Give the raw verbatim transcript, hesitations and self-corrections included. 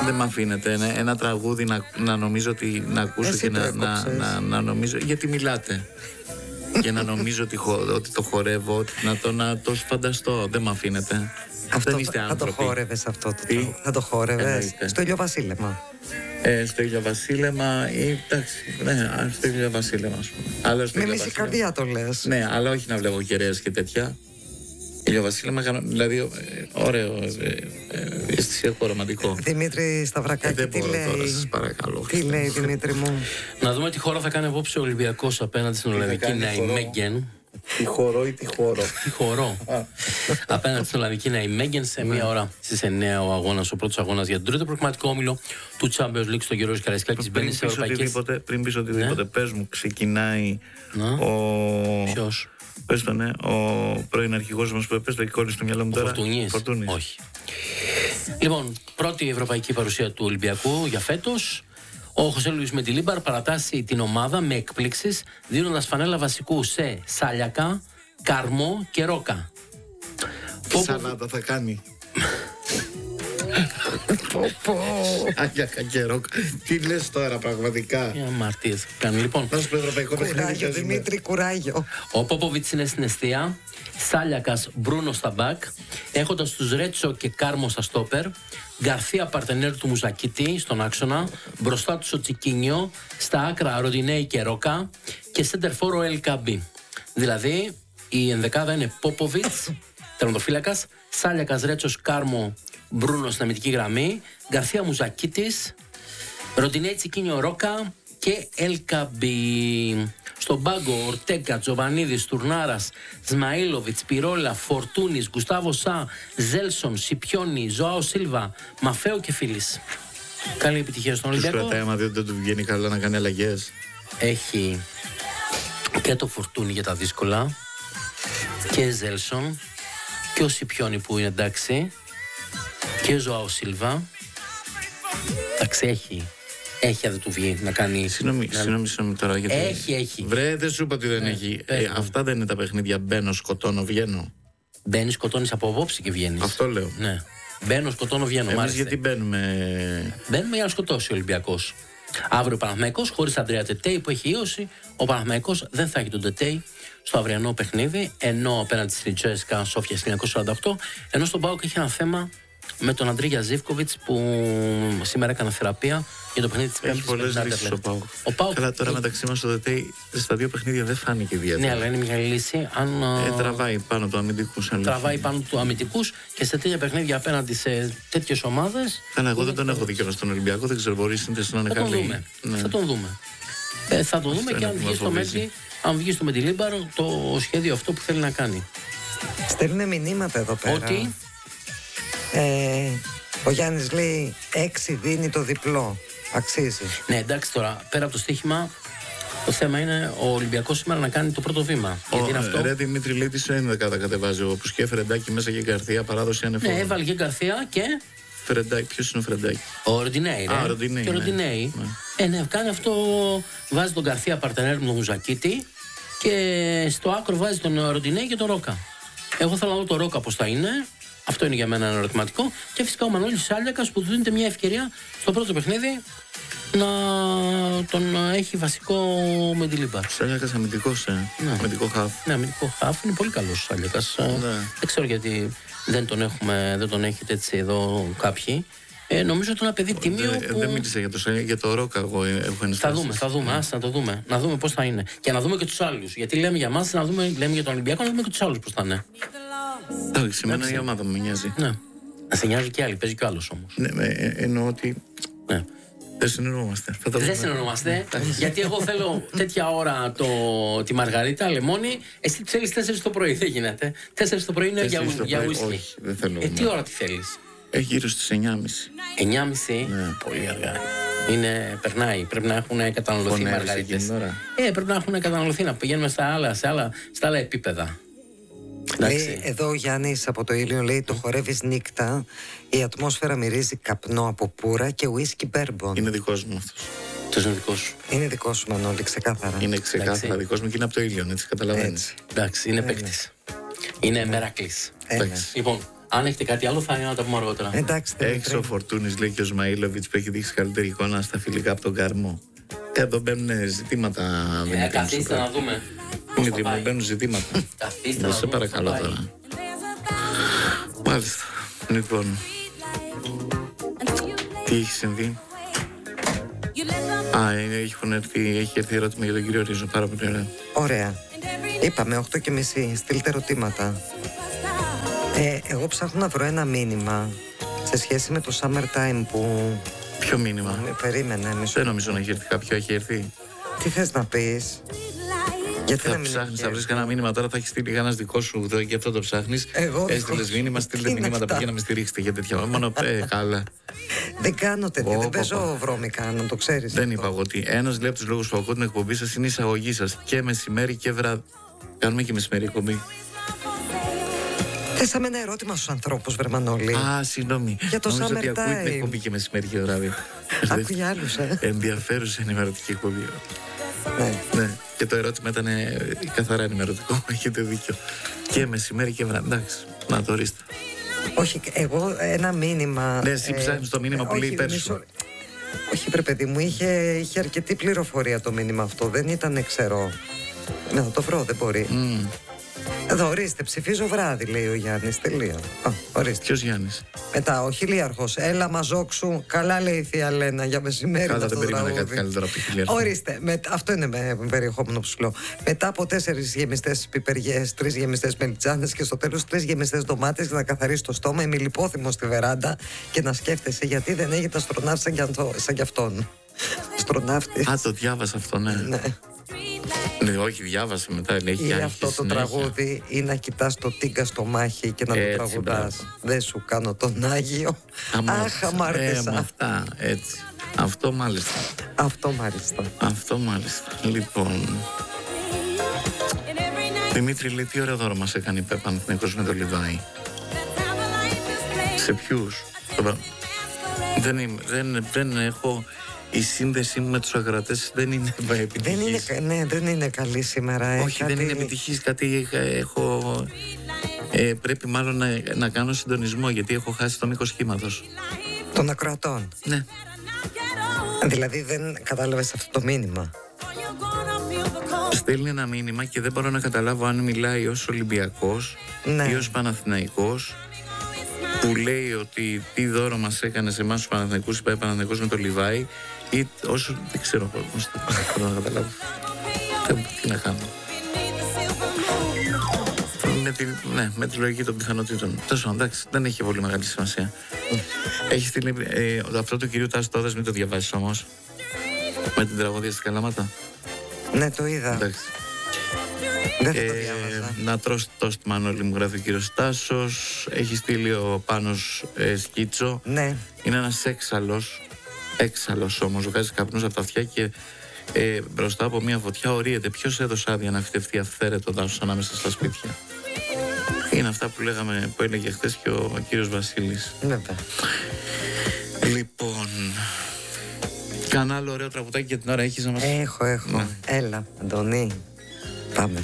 Δεν μ' αφήνετε ένα, ένα τραγούδι να, να νομίζω ότι να ακούσω. Εσύ και το να, να, να, να νομίζω. Γιατί μιλάτε. Και να νομίζω ότι, χω, ότι το χορεύω, ότι να το, να το φανταστώ. Δεν μ' αφήνετε. Αυτό Δεν είστε θα άνθρωποι. το χόρευες αυτό το Τι? τραγούδι. Θα το χόρευες Εννοείται. στο ηλιοβασίλεμα. Ε, στο ηλιοβασίλεμα, ε, εντάξει, ναι, στο ηλιοβασίλεμα, ας πούμε. Αλλά στο Με μισή ηλιοβασίλεμα. καρδιά το λες. Ναι, αλλά όχι να βλέπω κεραίες και τέτοια. Ηλιοβασίλεμα, δηλαδή, ε, ωραίο, ε, ε, αισθησιακό, ρομαντικό. Δημήτρη Σταυρακάκη, Ε, δεν τι μπορώ τώρα, λέει. σας παρακαλώ. Τι Χριστέ λέει, μου. Δημήτρη μου. Να δούμε τι χώρα θα κάνει απόψε ο Ολυμπιακός απέναντι στην Ολλανδική κάνει χορό. Ναϊμέγγεν. Τι χορό ή τι χορό. Τι χορό. Απέναντι στην Ολλανδική Ναϊμέγγεν σε μία ώρα στις εννιά ο αγώνας, ο πρώτος αγώνας για τον τρίτο προκριματικό όμιλο του Champions League στο Γερός Καραϊσκάκης. Μπαίνει Πριν σε πεις ευρωπαϊκές. οτιδήποτε, πριν πεις οτιδήποτε, πες μου, ξεκινάει Να. ο... Ποιος? Πες το, ναι, ο πρώην αρχηγός μας που έπαιζε το εικόνι στο μυαλό μου Ο τώρα. Φορτούνης. Φορτούνης. Όχι. Λοιπόν, πρώτη ευρωπαϊκή παρουσία του Ολυμπιακού για φέτος. Ο Χωσέ Λουίς Μεντιλίμπαρ παρατάσσει την ομάδα με εκπλήξεις, δίνοντας φανέλα βασικού σε Σάλιακα, Καρμό και Ρόκα. Τι σαλάτα θα κάνει. Άγια κακερόκ. Τι λες τώρα πραγματικά. Για αμαρτίες κάνει. Λοιπόν, Να σου πω ευρωπαϊκό παιχνίδι. Κουράγιο, παίζουμε. Δημήτρη, κουράγιο. ο Πόποβιτς είναι στην εστία, Σάλιακας, Μπρούνο στα μπακ, έχοντας τους Ρέτσο και Κάρμο στα στόπερ, Γκαρθία παρτενέρ του Μουζακίτη στον άξονα, μπροστά τους ο Τσικίνιο, στα άκρα Ροντινέη και Ρόκα και σέντερφορο Ελ Καμπί. Δηλαδή η ενδεκάδα είναι Πόποβιτς, τερματοφύλακας, Σάλιακας, Ρέτσος, Κάρμο, Μπρούνο στην αμυντική γραμμή, Γκαρθία Μουζακίτης, Ροντινέη, Τσικίνιο, Ρόκα και Ελ Καμπί. Στον πάγκο Ορτέγκα, Τζοβανίδης, Τουρνάρας, Σμαΐλοβιτς, Πυρόλα, Φορτούνης, Γκουστάβο Σα, Ζέλσον, Σιπιόνι, Ζωάο Σίλβα, Μαφέο και Φίλης. Καλή επιτυχία στον Τους Ολυμπιακό. κρατάει άμα δεν του βγαίνει καλά να κάνει αλλαγές. Έχει και το Φορτούνι για τα δύσκολα και Ζέλσον και ο Σιπιόνι που είναι εντάξει και Ζωάο Σίλβα. Εντάξει, έχει. Έχει αν δεν του βγει να κάνει. Συγγνώμη, να- συγγνώμη, συγγνώμη τώρα. Γιατί... Έχει, έχει. Βρε, δεν σου είπα ότι δεν Ναι, έχει. πες Ε, μου. αυτά δεν είναι τα παιχνίδια. Μπαίνω, σκοτώνω, βγαίνω. Μπαίνει, σκοτώνει από απόψη και βγαίνει. Αυτό λέω. Ναι. Μπαίνω, σκοτώνω, βγαίνω. Μ' Εμείς άρεσε. γιατί μπαίνουμε. Μπαίνουμε για να σκοτώσει ο Ολυμπιακός. Αύριο ο Παναθηναϊκός χωρίς Αντρέα Τετέι που έχει ίωση. Ο Παναθηναϊκός δεν θα έχει τον Τετέι στο αυριανό παιχνίδι. Ενώ απέναντι στην Τσέσκα Σόφια χίλια εννιακόσια σαράντα οκτώ. Ενώ στον ΠΑΟΚ έχει ένα θέμα με τον Αντρίγια Ζίβκοβιτς που σήμερα έκανε θεραπεία για το παιχνίδι της Έχει Πέμπτης. πολλές με την λύσεις ο Άντερλεχτ. Πάουκ. Ο ΠΑΟΚ. Καλά, τώρα μεταξύ μας το ΔΕΤΕΙ στα δύο παιχνίδια δεν φάνηκε ιδιαίτερα. Ναι, αλλά είναι μια λύση. Αν Ε, τραβάει πάνω το αμυντικού σαν τραβάει λύση. πάνω του αμυντικούς και σε τέτοια παιχνίδια απέναντι σε τέτοιες ομάδες. Καλά, εγώ δεν τον έχω δει κιόλας στον Ολυμπιακό, δεν ξέρω, μπορεί σύνθεση να είναι Θα τον καλή. δούμε. Ναι. Θα τον δούμε. Ε, θα τον δούμε είναι και αν που βγει, μας στο φοβίζει. Μέντζι, αν βγει στο Μεντιλίμπαρο το σχέδιο αυτό που θέλει να κάνει. Στέλνουν μηνύματα εδώ πέρα. Ότι Ε, ο Γιάννης λέει έξι δίνει το διπλό. Αξίζει. ναι, εντάξει τώρα, πέρα από το στοίχημα, το θέμα είναι ο Ολυμπιακός σήμερα να κάνει το πρώτο βήμα. Γιατί είναι Ο, αυτό. ε, Ρε Δημήτρη, λέει τι σου ένδεκα τα κατεβάζει. Όπως και Φρεντάκι μέσα και Καρθία, παράδοση ανεφόρων. Ναι, έβαλε και Γκαρθία και Φρεντάκι, ποιος είναι ο Φρεντάκι. ο Ροντινέη. Α, ρε. Ροντινέη, Και ο ναι. Ροντινέη. Ναι. Ε, ναι, κάνει αυτό. Βάζει τον Γκαρθία παρτενέρ με τον Μουζακίτη και στο άκρο βάζει τον Ροντινέη και τον Ρόκα. Εγώ θέλω να δω τον Ρόκα πώς θα είναι. Αυτό είναι για μένα ένα ερωτηματικό. Και φυσικά ο Μανώλης Σάλιακας που του δίνεται μια ευκαιρία στο πρώτο παιχνίδι να τον έχει βασικό με τη Λίμπαρ. Σάλιακας αμυντικός, ε. Ναι. Αμυντικό χαφ. Ναι, αμυντικό χάφ είναι πολύ καλός ο Σάλιακας. Ε, Ναι. Δεν ξέρω γιατί δεν τον, έχουμε, δεν τον έχετε έτσι εδώ κάποιοι. Ε, νομίζω ότι είναι ένα παιδί τιμίο Δεν που... δεν μίλησα για το Σάλιακα, για το Ρόκα εγώ έχω ενστάσεις. Θα δούμε, θα δούμε, ας να το δούμε. Να δούμε πώς θα είναι. Και να δούμε και τους άλλους. Γιατί λέμε για μας, να δούμε, λέμε για τον Ολυμπιακό, να δούμε και τους άλλους πώς θα είναι. Εντάξει, εμένα η ομάδα μου με νοιάζει. Ναι. Να σε νοιάζει και άλλοι, παίζει και ο άλλος όμως. Ναι, με- ε, εννοώ ότι Ναι. δεν συνεννοούμαστε. Θα τα Δεν δούμε. συνεννοούμαστε, γιατί εγώ θέλω τέτοια ώρα το, τη Μαργαρίτα Λεμόνι. Εσύ θέλεις τέσσερις το πρωί, δεν γίνεται. Τέσσερις το πρωί είναι για, Τέσσερις το για πρωί, ουίσκι. όχι, δεν θέλω, Ε, τι ναι. ώρα τι θέλεις? Έχει γύρω στις εννιά και μισή. εννιά και μισή. Ναι. Πολύ αργά. Είναι, περνάει, πρέπει να έχουν καταναλωθεί οι Φωνέρες μαργαρίτες. εκείνη την ώρα. Ε, πρέπει να έχουν καταναλωθεί, να πηγαίνουμε στα άλλα, σε άλλα, στα άλλα επίπεδα. Λέει, Εντάξει. εδώ ο Γιάννης από το Ήλιο λέει το χορεύεις νύχτα. Η ατμόσφαιρα μυρίζει καπνό από πουρα και ουίσκι μπέρμπον. Είναι δικός μου αυτός. Το είναι δικό σου. Είναι δικό σου, Μανώλη, ξεκάθαρα. Είναι ξεκάθαρα Εντάξει. δικός μου και είναι από το Ήλιον, έτσι καταλαβαίνεις. Έτσι. Εντάξει, είναι παίκτη. Είναι μερακλής. Ε, ναι. Εντάξει. Λοιπόν, Αν έχετε κάτι άλλο, θα είναι να τα πούμε αργότερα. Εντάξει, Έξω ο Φορτούνης, λέει και ο Σμαΐλοβιτς, που έχει δείξει καλύτερη εικόνα στα φιλικά από τον Καρμό. Και εδώ μπαίνουν ζητήματα. Ε, καθίστε να δούμε. Γιατί μου μπαίνουν ζητήματα. Καθίστε να Σε δούμε. παρακαλώ τώρα. Μάλιστα. Λοιπόν. Τι έχει συμβεί? Α, έχουν έρθει, έχει έρθει ερώτημα για τον κύριο Ρίζο. Πάρα πολύ ωραία. Ωραία. Είπαμε οκτώ και μισή. Στείλτε ερωτήματα. Ε, εγώ ψάχνω να βρω ένα μήνυμα σε σχέση με το Summertime που... Ποιο μήνυμα? Με περίμενε μισό. Δεν νομίζω να έχει έρθει κάποιο, έχει έρθει. Τι θες να πεις? Γιατί να Θα μην ψάχνεις, έχει θα βρεις έρθει? κανένα μήνυμα τώρα, θα έχει στείλει κανένα δικό σου εδώ και αυτό το ψάχνεις. Εγώ Έστειλες δικό- μήνυμα, στείλτε Τι είναι μηνύματα αυτά? που για να με στηρίξετε για τέτοια. Μόνο ε, καλά. Δεν κάνω τέτοια, Ω, δεν πα, παίζω πα. βρώμικα, να το ξέρεις. Δεν αυτό. είπα εγώ ότι ένας λέει από τους λόγους που ακούω την εκπομπή σας είναι η εισαγωγή σας. Και μεσημέρι και βράδυ. Κάνουμε και μεσημέρι εκπομπή. Θέσαμε ένα ερώτημα στους ανθρώπους, Βερμανόλη. Α, συγγνώμη. Για το Νόμιζα ότι ακούει Summertime. την εκπομπή και μεσημέρι και βράδυ. Άκου για άλλους, ε. Ενδιαφέρουσα ενημερωτική εκπομπή. Ναι. Ναι. Και το ερώτημα ήταν ε, καθαρά ενημερωτικό. Έχετε δίκιο. Και μεσημέρι και βράδυ. Εντάξει. Να το ορίστε. Όχι, εγώ ένα μήνυμα... Ναι, εσύ ψάχνεις το μήνυμα που όχι, λέει υπέρ σου. μισό- Όχι, βρε παιδί μου, είχε, είχε αρκετή πληροφορία το μήνυμα αυτό. Δεν ήταν ξερό. Να το βρω, δεν μπορεί. Mm. Εδώ, ορίστε, ψηφίζω βράδυ, λέει ο Γιάννης. Τελεία. Α, ορίστε. Ποιος Γιάννης? Μετά, ο χιλίαρχος. Έλα, μαζόξου. Καλά, λέει η θεία Λένα, για μεσημέρι. Καλά, αυτό δεν το περίμενα τραγούδι. κάτι καλύτερο από το χιλιάρικο. Ορίστε, με, αυτό είναι με περιεχόμενο που σου λέω. Μετά από τέσσερις γεμιστές πιπεριές, τρεις γεμιστές μελιτζάνες και στο τέλος τρεις γεμιστές ντομάτες για να καθαρίσει το στόμα, ημιλιπόθυμο στη βεράντα και να σκέφτεσαι γιατί δεν έγινε αστροναύτη σαν, κι αυτό- σαν κι αυτόν. Αστροναύτη. Α, το διάβασα αυτό, ναι. Ναι. Ναι, όχι, διάβασε μετά. Έχει Ή έχει αυτό το συνέχεια. τραγούδι ή να κοιτάς το τίγκα στο μάχη και να Έτσι, το τραγουδάς. μπράβο. Δεν σου κάνω τον Άγιο. Αμάρτησα. Αχ, Ε, αμάρτησα. με αυτά, έτσι. Αυτό μάλιστα. Αυτό μάλιστα. Αυτό μάλιστα. Λοιπόν. Δημήτρη, λέει, τι ωραίο δώρο μας έκανε η Παναθηναϊκός με το Λιβάι. Σε ποιους? Δεν, είμαι, δεν, δεν έχω... Η σύνδεσή μου με τους αγρατές δεν είναι επιτυχής. Δεν είναι, κα- ναι, δεν είναι καλή σήμερα. ε, Όχι, κάτι- δεν είναι επιτυχής. Κάτι είχα- έχω... Ε, πρέπει μάλλον να, να κάνω συντονισμό, γιατί έχω χάσει το μήκος κύματος. Των ακροατών. Ναι. Δηλαδή δεν κατάλαβες αυτό το μήνυμα. Στέλνει ένα μήνυμα και δεν μπορώ να καταλάβω αν μιλάει ως Ολυμπιακός Ναι. ή ως Παναθηναϊκός, που λέει ότι τι δώρο μας έκανε σε εμάς τους Παναθηναϊκούς, είπα Παναθηναϊκός με το Λιβάι, ή όσο δεν ξέρω πώς θα να καταλάβω. Δεν- Τι να κάνω. Με τη, ναι, με τη λογική των πιθανότητων. Τόσο, εντάξει, δεν έχει πολύ μεγάλη σημασία. Έχει στείλει ε, αυτό του κυρίου Τάσου Τόδας, μην το διαβάσεις όμως. Με την τραγωδία στην Καλαμάτα. Ναι, το είδα. Εντάξει. Δεν θα το Ε, διάβαζα. να τρως το στη Μανώλη, μου γράφει ο κύριος Τάσος. Έχει στείλει ο Πάνος ε, σκίτσο. Ναι. Είναι ένας έξαλλος. Έξαλλος όμως. Βγάζει καπνούς από τα αυτιά και ε, μπροστά από μια φωτιά ορίεται. Ποιος έδωσε άδεια να φυτευτεί αυθαίρετο δάσος ανάμεσα στα σπίτια? Είναι αυτά που λέγαμε, που έλεγε χθες και ο, ο κύριος Βασίλης. Βέβαια. Λοιπόν, κανένα άλλο ωραίο τραγουδάκι για την ώρα έχεις να μας... Έχω, έχω. Ναι. Έλα, Αντωνή. Πάμε.